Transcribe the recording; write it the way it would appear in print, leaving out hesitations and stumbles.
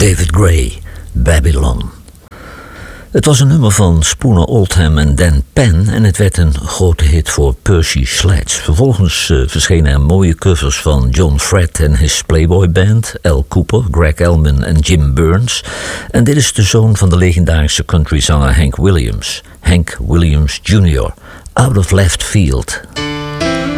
David Gray, Babylon. Het was een nummer van Spooner Oldham en Dan Penn en het werd een grote hit voor Percy Sledge. Vervolgens verschenen er mooie covers van John Fred en his Playboy Band, Al Cooper, Greg Elman en Jim Burns. En dit is de zoon van de legendarische countryzanger Hank Williams Jr., Out of Left Field.